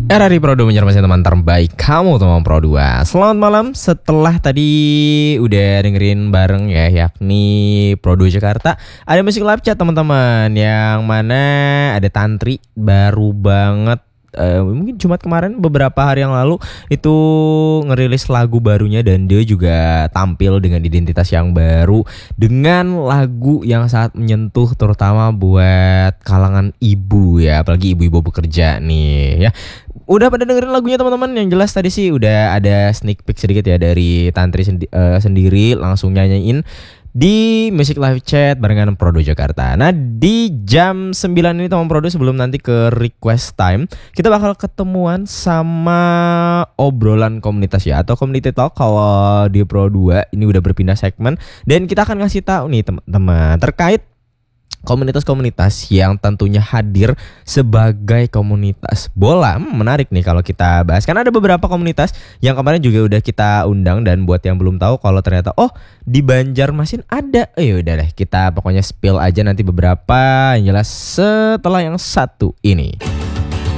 RRI Pro 2 mencermati teman terbaik kamu teman Pro 2. Selamat malam, setelah tadi udah dengerin bareng ya, yakni Pro 2 Jakarta, ada musik live chat teman-teman, yang mana ada Tantri baru banget, mungkin Jumat kemarin, beberapa hari yang lalu itu ngerilis lagu barunya, dan dia juga tampil dengan identitas yang baru, dengan lagu yang sangat menyentuh terutama buat kalangan ibu ya, apalagi ibu-ibu bekerja nih ya. Udah pada dengerin lagunya teman-teman? Yang jelas tadi sih udah ada sneak peek sedikit ya dari Tantri sendiri langsung nyanyiin di Music Live Chat barengan Pro 2 Jakarta. Nah, di jam 9 ini teman Pro 2, sebelum nanti ke request time, kita bakal ketemuan sama obrolan komunitas ya, atau community talk kalau di Pro 2 ini udah berpindah segmen, dan kita akan ngasih tahu nih teman-teman terkait komunitas-komunitas yang tentunya hadir sebagai komunitas bola. Menarik nih kalau kita bahas, karena ada beberapa komunitas yang kemarin juga udah kita undang, dan buat yang belum tahu kalau ternyata di Banjarmasin ada, udah deh kita pokoknya spill aja nanti beberapa yang jelas setelah yang satu ini.